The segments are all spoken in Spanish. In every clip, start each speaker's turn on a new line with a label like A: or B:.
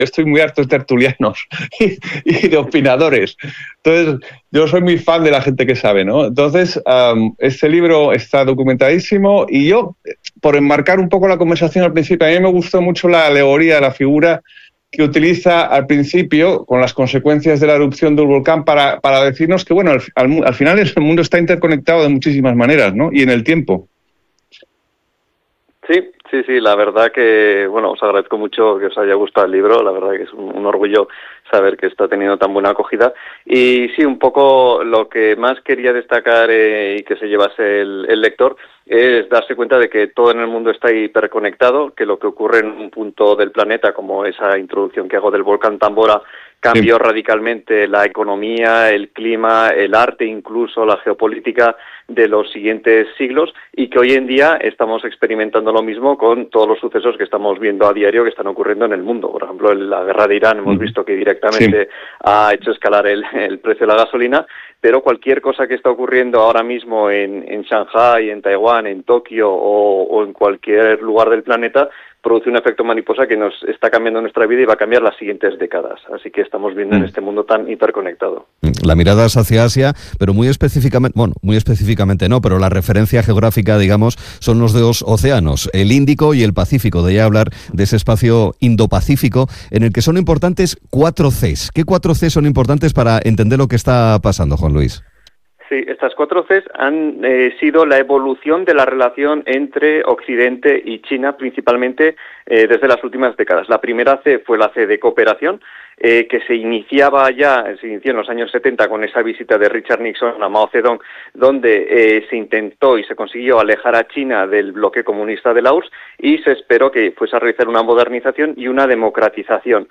A: estoy muy harto de tertulianos y de opinadores. Entonces, yo soy muy fan de la gente que sabe, ¿no? Entonces, este libro está documentadísimo y yo, por enmarcar un poco la conversación al principio, a mí me gustó mucho la alegoría, la figura que utiliza al principio con las consecuencias de la erupción del volcán para decirnos que, bueno, al final el mundo está interconectado de muchísimas maneras, ¿no? Y en el tiempo.
B: Sí, la verdad que, bueno, os agradezco mucho que os haya gustado el libro, la verdad que es un orgullo saber que está teniendo tan buena acogida. Y sí, un poco lo que más quería destacar y que se llevase el lector es darse cuenta de que todo en el mundo está hiperconectado, que lo que ocurre en un punto del planeta, como esa introducción que hago del volcán Tambora, cambió radicalmente la economía, el clima, el arte, incluso la geopolítica de los siguientes siglos, y que hoy en día estamos experimentando lo mismo con todos los sucesos que estamos viendo a diario que están ocurriendo en el mundo. Por ejemplo, en la guerra de Irán hemos visto que directamente ha hecho escalar el precio de la gasolina, pero cualquier cosa que está ocurriendo ahora mismo en Shanghái, en Taiwán, en Tokio o en cualquier lugar del planeta produce un efecto mariposa que nos está cambiando nuestra vida y va a cambiar las siguientes décadas. Así que estamos viendo en este mundo tan hiperconectado.
C: La mirada es hacia Asia, pero muy específicamente no, pero la referencia geográfica, digamos, son los dos océanos, el Índico y el Pacífico. De ahí hablar de ese espacio Indo-Pacífico, en el que son importantes 4 Cs. ¿Qué 4 C son importantes para entender lo que está pasando, Juan Luis?
B: Sí, estas 4 Cs han sido la evolución de la relación entre Occidente y China, principalmente desde las últimas décadas. La primera C fue la C de cooperación, que se inició en los años 70 con esa visita de Richard Nixon a Mao Zedong, donde se intentó y se consiguió alejar a China del bloque comunista de la URSS y se esperó que fuese a realizar una modernización y una democratización.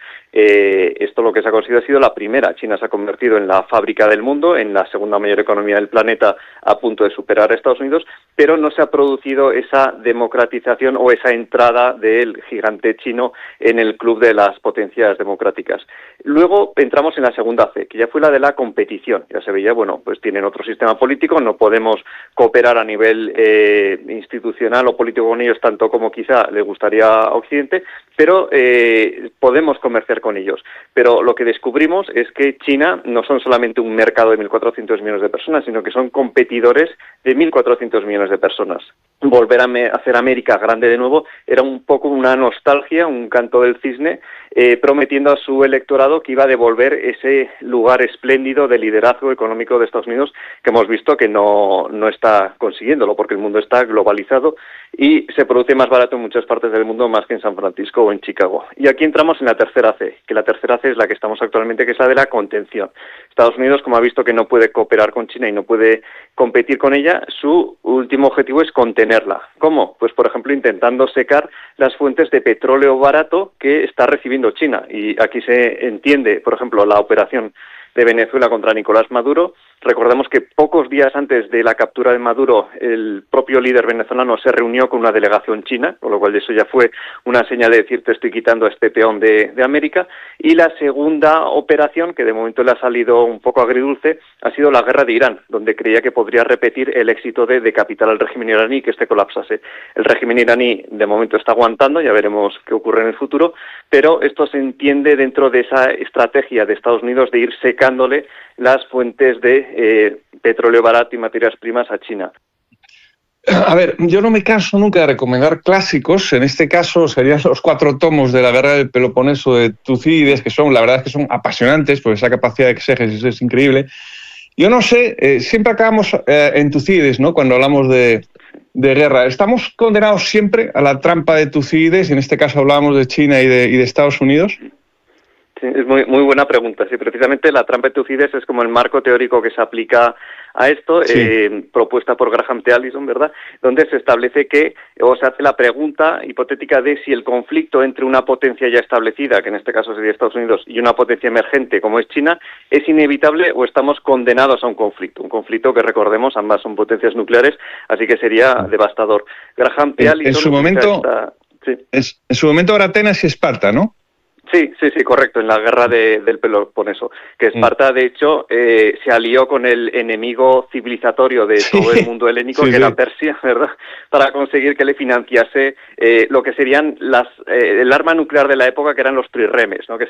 B: Esto lo que se ha conseguido ha sido la primera. China se ha convertido en la fábrica del mundo, en la segunda mayor economía del planeta, a punto de superar a Estados Unidos, pero no se ha producido esa democratización o esa entrada del gigante chino en el club de las potencias democráticas. Luego entramos en la segunda C, que ya fue la de la competición. Ya se veía, bueno, pues tienen otro sistema político, no podemos cooperar a nivel institucional o político con ellos tanto como quizá le gustaría a Occidente, pero podemos comerciar con ellos. Pero lo que descubrimos es que China no son solamente un mercado de 1.400 millones de personas, sino que son competidores de 1.400 millones de personas. Volver a hacer América grande de nuevo era un poco una nostalgia, un canto del cisne, prometiendo a su electorado que iba a devolver ese lugar espléndido de liderazgo económico de Estados Unidos que hemos visto que no está consiguiéndolo, porque el mundo está globalizado y se produce más barato en muchas partes del mundo más que en San Francisco o en Chicago. Y aquí entramos en la tercera C, que la tercera C es la que estamos actualmente, que es la de la contención. Estados Unidos, como ha visto que no puede cooperar con China y no puede competir con ella, su último objetivo es contenerla. ¿Cómo? Pues, por ejemplo, intentando secar las fuentes de petróleo barato que está recibiendo China. Y aquí se entiende, por ejemplo, la operación de Venezuela contra Nicolás Maduro. Recordemos que pocos días antes de la captura de Maduro, el propio líder venezolano se reunió con una delegación china, con lo cual eso ya fue una señal de decir te estoy quitando a este peón de América. Y la segunda operación, que de momento le ha salido un poco agridulce, ha sido la guerra de Irán, donde creía que podría repetir el éxito de decapitar al régimen iraní y que este colapsase. El régimen iraní de momento está aguantando, ya veremos qué ocurre en el futuro, pero esto se entiende dentro de esa estrategia de Estados Unidos de ir secándole las fuentes de petróleo barato y materias primas a China.
A: A ver, yo no me canso nunca de recomendar clásicos. En este caso serían los 4 tomos de la Guerra del Peloponeso de Tucídides, que son, la verdad es que son apasionantes, porque esa capacidad de exégesis es increíble. Yo no sé, siempre acabamos en Tucídides, ¿no? Cuando hablamos de guerra. ¿Estamos condenados siempre a la trampa de Tucídides? En este caso hablábamos de China y de Estados Unidos.
B: Sí, es muy buena pregunta. Sí, precisamente la trampa de Tucídides es como el marco teórico que se aplica a esto, propuesta por Graham T. Allison, ¿verdad?, donde se establece que, o se hace la pregunta hipotética de si el conflicto entre una potencia ya establecida, que en este caso sería Estados Unidos, y una potencia emergente como es China, es inevitable o estamos condenados a un conflicto que recordemos, ambas son potencias nucleares, así que sería devastador. Graham T. Allison...
A: En su momento era Atenas y Esparta, ¿no?
B: Sí, correcto, en la guerra del Peloponeso, que Esparta, de hecho, se alió con el enemigo civilizatorio de todo el mundo helénico, que era Persia, ¿verdad?, para conseguir que le financiase lo que serían el arma nuclear de la época, que eran los trirremes, ¿no?, que